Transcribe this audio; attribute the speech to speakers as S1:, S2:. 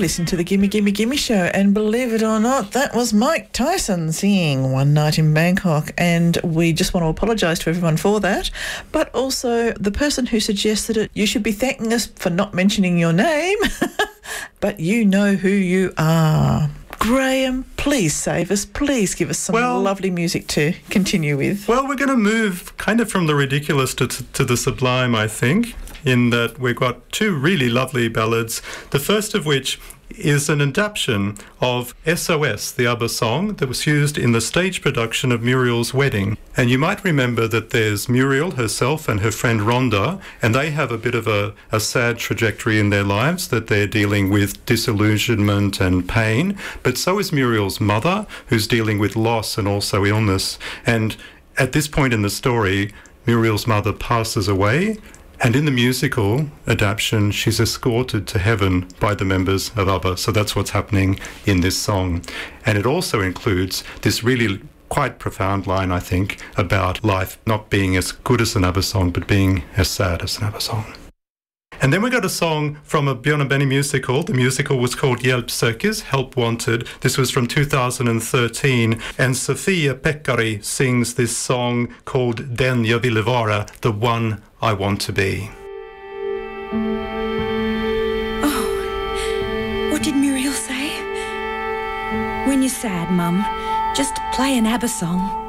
S1: listening to the Gimme Gimme Gimme Show, and believe it or not, that was Mike Tyson singing One Night in Bangkok, and we just want to apologise to everyone for that, but also the person who suggested it, you should be thanking us for not mentioning your name, but you know who you are. Graham, please save us. Please give us some lovely music to continue with.
S2: Well, we're going to move kind of from the ridiculous to the sublime, I think, in that we've got two really lovely ballads, the first of which is an adaptation of SOS, the ABBA song that was used in the stage production of Muriel's wedding. And you might remember that there's Muriel herself and her friend Rhonda, and they have a bit of a sad trajectory in their lives, that they're dealing with disillusionment and pain. But so is Muriel's mother, who's dealing with loss and also illness. And at this point in the story, Muriel's mother passes away, and in the musical adaptation, she's escorted to heaven by the members of ABBA. So that's what's happening in this song. And it also includes this really quite profound line, I think, about life not being as good as an ABBA song, but being as sad as an ABBA song. And then we got a song from a Björn and Benny musical. The musical was called Hjälp sökes, Help Wanted. This was from 2013. And Sofia Pekkari sings this song called Den jag ville vara, The One I Want to Be.
S3: Oh, what did Muriel say? When you're sad, Mum, just play an ABBA song.